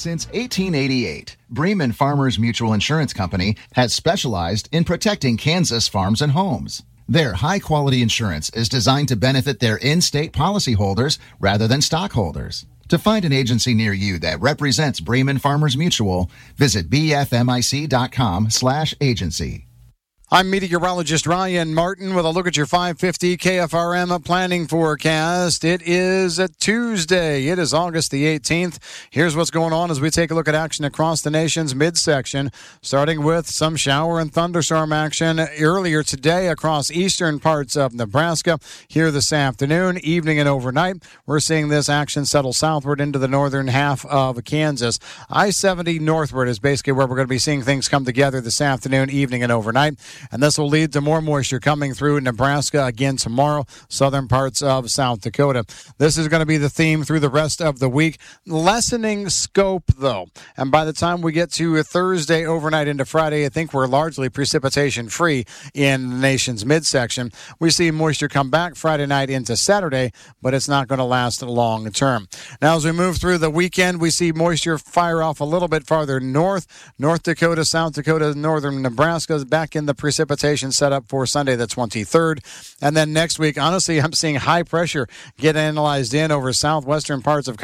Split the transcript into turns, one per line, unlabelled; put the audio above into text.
Since 1888, Bremen Farmers Mutual Insurance Company has specialized in protecting Kansas farms and homes. Their high-quality insurance is designed to benefit their in-state policyholders rather than stockholders. To find an agency near you that represents Bremen Farmers Mutual, visit bfmic.com/agency.
I'm meteorologist Ryan Martin with a look at your 550 KFRM planning forecast. It is a Tuesday. It is August the 18th. Here's what's going on as we take a look at action across the nation's midsection, starting with some shower and thunderstorm action earlier today across eastern parts of Nebraska. Here this afternoon, evening, and overnight, we're seeing this action settle southward into the northern half of Kansas. I-70 northward is basically where we're going to be seeing things come together this afternoon, evening, and overnight. And this will lead to more moisture coming through Nebraska again tomorrow, southern parts of South Dakota. This is going to be the theme through the rest of the week. Lessening scope, though. And by the time we get to Thursday overnight into Friday, I think we're largely precipitation-free in the nation's midsection. We see moisture come back Friday night into Saturday, but it's not going to last long term. Now, as we move through the weekend, we see moisture fire off a little bit farther north. North Dakota, South Dakota, northern Nebraska is back in the precipitation set up for Sunday the 23rd. And then next week, honestly, I'm seeing high pressure get analyzed in over southwestern parts of